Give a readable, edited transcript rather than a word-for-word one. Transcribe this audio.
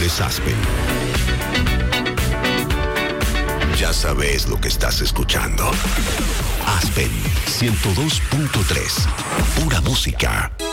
es Aspen. Ya sabes lo que estás escuchando. Aspen 102.3. Pura música.